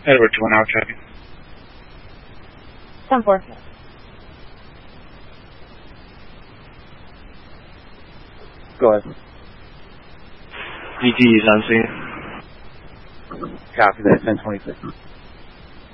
Edward to 1 hour tracking. 10-4. Go ahead. DT is on scene. Copy that, 10-26.